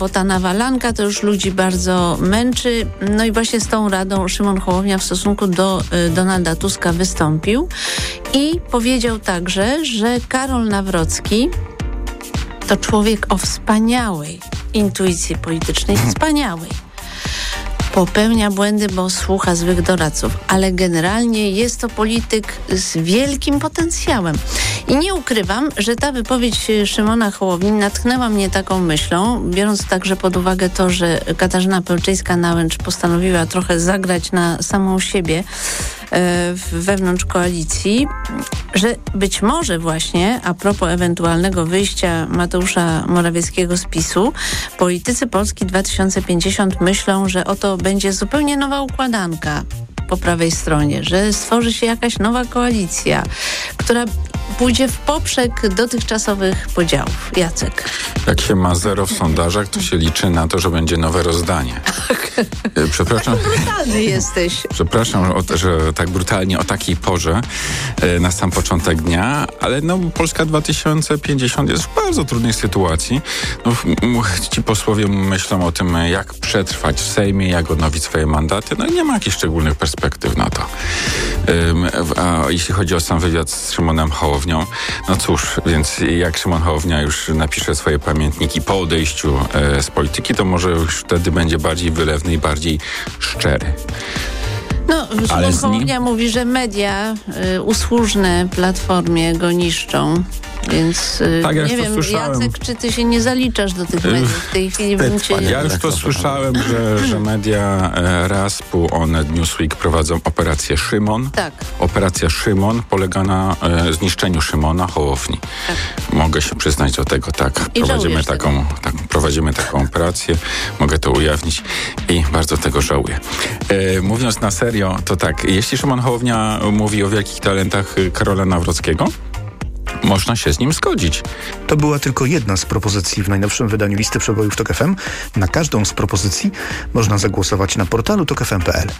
bo ta nawalanka to już ludzi bardzo męczy. No i właśnie z tą radą Szymon Hołownia w stosunku do Donalda Tuska wystąpił i powiedział także, że Karol Nawrocki to człowiek o wspaniałej intuicji politycznej, wspaniałej. Popełnia błędy, bo słucha złych doradców, ale generalnie jest to polityk z wielkim potencjałem. I nie ukrywam, że ta wypowiedź Szymona Hołowni natknęła mnie taką myślą, biorąc także pod uwagę to, że Katarzyna Pełczyńska-Nałęcz postanowiła trochę zagrać na samą siebie wewnątrz koalicji, że być może właśnie a propos ewentualnego wyjścia Mateusza Morawieckiego z PiS-u, politycy Polski 2050 myślą, że oto będzie zupełnie nowa układanka po prawej stronie, że stworzy się jakaś nowa koalicja, która pójdzie w poprzek dotychczasowych podziałów. Jacek. Jak się ma 0 w sondażach, to się liczy na to, że będzie nowe rozdanie. Przepraszam. Tak brutalny jesteś. Przepraszam, że tak brutalnie o takiej porze na sam początek dnia, ale Polska 2050 jest w bardzo trudnej sytuacji. Ci posłowie myślą o tym, jak przetrwać w Sejmie, jak odnowić swoje mandaty. No i nie ma jakichś szczególnych perspektyw na to. A jeśli chodzi o sam wywiad z Szymonem Hołownią, no cóż, więc jak Szymon Hołownia już napisze swoje pamiętniki po odejściu z polityki, to może już wtedy będzie bardziej wylewny i bardziej szczery. No, Szymon Hołownia mówi, że media usłużne Platformie go niszczą. Więc tak, nie wiem, Jacek, czy ty się nie zaliczasz do tych mediów w tej chwili? Ja już to słyszałem, że media RASP-u, Onet, Newsweek prowadzą operację Szymon. Tak. Operacja Szymon polega na zniszczeniu Szymona Hołowni. Tak. Mogę się przyznać do tego, tak. Prowadzimy taką operację. Mogę to ujawnić i bardzo tego żałuję. Mówiąc na serio, to tak, jeśli Szymon Hołownia mówi o wielkich talentach Karola Nawrockiego, można się z nim zgodzić. To była tylko jedna z propozycji w najnowszym wydaniu listy przebojów TOK FM. Na każdą z propozycji można zagłosować na portalu tokfm.pl.